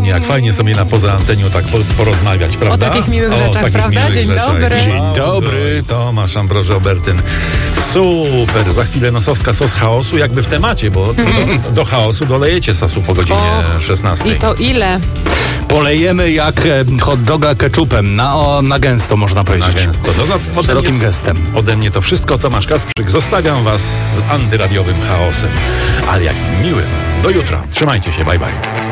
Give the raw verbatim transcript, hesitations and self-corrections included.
fajnie, jak fajnie sobie na poza antenią tak po, porozmawiać, prawda? O takich miłych o, rzeczach, takich prawda? miłych Dzień rzeczach. dobry. Dzień dobry. Tomasz Ambroży Obertyn. Super, za chwilę nosowska sos chaosu, jakby w temacie, bo mm. do, do chaosu dolejecie sosu po godzinie O, szesnastej. I to ile? Polejemy jak e, hot doga ketchupem, na, o, na gęsto można powiedzieć. Na gęsto. No, ode Szerokim mnie, gestem. ode mnie to wszystko. Tomasz Kasprzyk. Zostawiam was z antyradiowym chaosem, ale jakim miłym. Do jutra. Trzymajcie się. Bye, bye.